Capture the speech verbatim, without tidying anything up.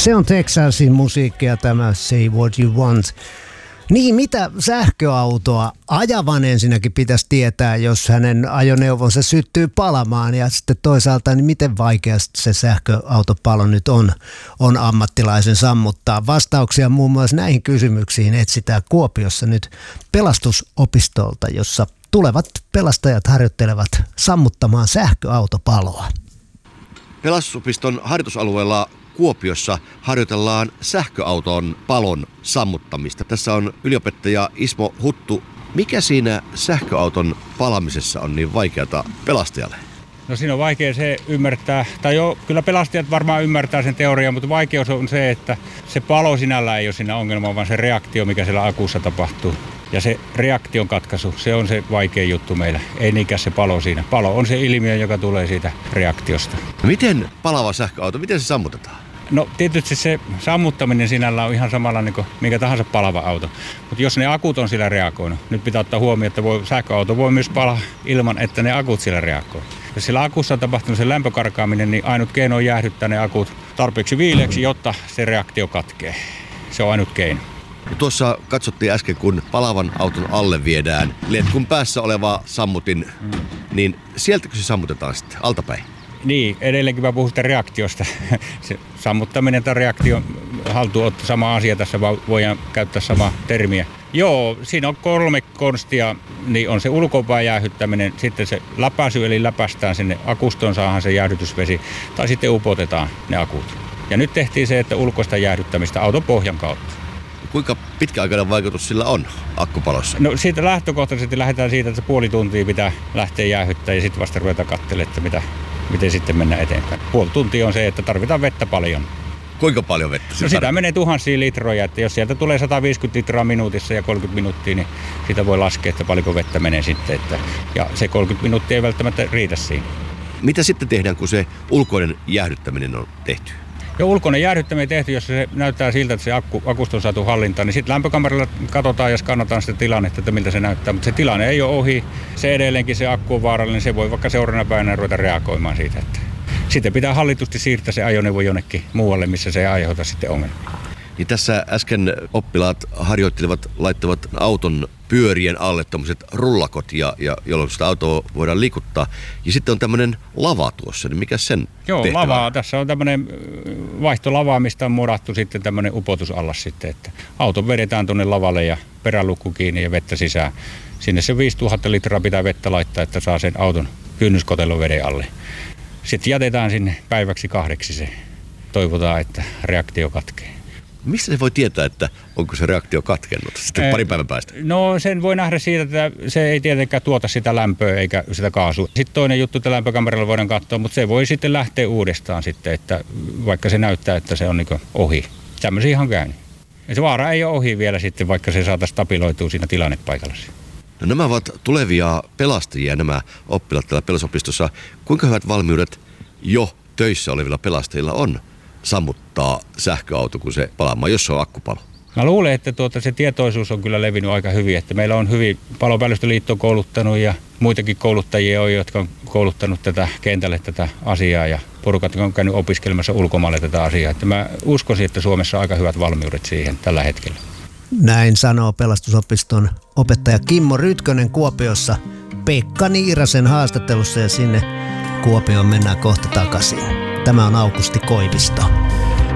Se on Texasin musiikkia tämä Say What You Want. Niin, mitä sähköautoa ajavan ensinnäkin pitäisi tietää, jos hänen ajoneuvonsa syttyy palamaan, ja sitten toisaalta, niin miten vaikeasti se sähköautopalo nyt on, on ammattilaisen sammuttaa. Vastauksia muun muassa näihin kysymyksiin etsitään Kuopiossa nyt pelastusopistolta, jossa tulevat pelastajat harjoittelevat sammuttamaan sähköautopaloa. Pelastusopiston harjoitusalueella Kuopiossa harjoitellaan sähköauton palon sammuttamista. Tässä on yliopettaja Ismo Huttu. Mikä siinä sähköauton palamisessa on niin vaikeata pelastajalle? No siinä on vaikea se ymmärtää, tai jo, kyllä pelastajat varmaan ymmärtää sen teorian, mutta vaikeus on se, että se palo sinällään ei ole siinä ongelma, vaan se reaktio, mikä siellä akussa tapahtuu. Ja se reaktion katkaisu, se on se vaikea juttu meillä, ei niinkään se palo siinä. Palo on se ilmiö, joka tulee siitä reaktiosta. Miten palava sähköauto, miten se sammutetaan? No tietysti se sammuttaminen sinällä on ihan samanlainen kuin minkä tahansa palava auto. Mutta jos ne akut on sillä reagoinut, nyt pitää ottaa huomioon, että voi, sähköauto voi myös palaa ilman, että ne akut sillä reagoivat. Jos sillä akussa on tapahtunut se lämpökarkaaminen, niin ainut keino on jäähdyttää ne akut tarpeeksi viileäksi, jotta se reaktio katkee. Se on ainut keino. Ja tuossa katsottiin äsken, kun palavan auton alle viedään letkun päässä oleva sammutin, mm. niin sieltäkö se sammutetaan sitten altapäin? Niin, edelleenkin mä puhun sitä reaktiosta. Se sammuttaminen tai reaktio haltuunotto, sama asia, tässä voidaan käyttää samaa termiä. Joo, siinä on kolme konstia, niin on se ulkopäin jäähyttäminen, sitten se läpäisy, eli läpästään sinne akustoon, saadaan se jäähdytysvesi, tai sitten upotetaan ne akut. Ja nyt tehtiin se, että ulkoista jäähdyttämistä auton pohjan kautta. Kuinka pitkäaikainen vaikutus sillä on akkupalossa? No siitä lähtökohtaisesti lähdetään siitä, että se puoli tuntia pitää lähteä jäähyttämään ja sitten vasta ruvetaan katselemaan, että mitä, miten sitten mennään eteenpäin. Puoli tuntia on se, että tarvitaan vettä paljon. Kuinka paljon vettä? No sitä menee tuhansia litroja, että jos sieltä tulee sata viisikymmentä litraa minuutissa ja kolmekymmentä minuuttia, niin sitä voi laskea, että paljonko vettä menee sitten. Että, ja se kolmekymmentä minuuttia ei välttämättä riitä siinä. Mitä sitten tehdään, kun se ulkoinen jäähdyttäminen on tehty? Jo ulkoinen jäähdyttäminen tehty, jos se näyttää siltä, että se akku, akusta on saatu hallintaan, niin sitten lämpökameralla katsotaan ja skannataan sitä tilannetta, että miltä se näyttää. Mutta se tilanne ei ole ohi. Se edelleenkin se akku on vaarallinen, se voi vaikka seuraavana päivänä ruveta reagoimaan siitä. Että sitten pitää hallitusti siirtää se ajoneuvo jonnekin muualle, missä se ei aiheuta sitten ongelmia. Niin tässä äsken oppilaat harjoittelevat, laittavat auton pyörien alle tämmöiset rullakot, ja, ja, jolloin sitä autoa voidaan liikuttaa. Ja sitten on tämmöinen lava tuossa, niin mikä sen Joo, tehtävä? Lavaa. Tässä on tämmöinen vaihtolava, mistä on murattu sitten tämmöinen upotusallas sitten, että auto vedetään tuonne lavalle ja perälukku kiinni ja vettä sisään. Sinne se viisituhatta litraa pitää vettä laittaa, että saa sen auton kynnyskotelon veden alle. Sitten jätetään sinne päiväksi kahdeksi se. Toivotaan, että reaktio katkee. Mistä se voi tietää, että onko se reaktio katkennut sitten parin päivän päästä? No sen voi nähdä siitä, että se ei tietenkään tuota sitä lämpöä eikä sitä kaasua. Sitten toinen juttu, että lämpökameralla voidaan katsoa, mutta se voi sitten lähteä uudestaan sitten, että vaikka se näyttää, että se on niin kuin ohi. Tämmöisiä ihan käynyt. Ja se vaara ei ole ohi vielä sitten, vaikka se saataisiin stabiloitua siinä tilannepaikalla. No nämä ovat tulevia pelastajia, nämä oppilaat täällä pelastusopistossa. Kuinka hyvät valmiudet jo töissä olevilla pelastajilla on sammuttaa sähköauto, kun se palaamaan, jos se on akkupalo? Mä luulen, että tuota, se tietoisuus on kyllä levinnyt aika hyvin, että meillä on hyvin Palopäällistöliitto kouluttanut ja muitakin kouluttajia on, jotka on kouluttanut tätä kentälle tätä asiaa ja porukat on käynyt opiskelemassa ulkomaille tätä asiaa. Että mä uskoisin, että Suomessa on aika hyvät valmiudet siihen tällä hetkellä. Näin sanoo pelastusopiston opettaja Kimmo Rytkönen Kuopiossa Pekka Niirasen haastattelussa, ja sinne Kuopioon mennään kohta takaisin. Tämä on Aukusti Koivisto.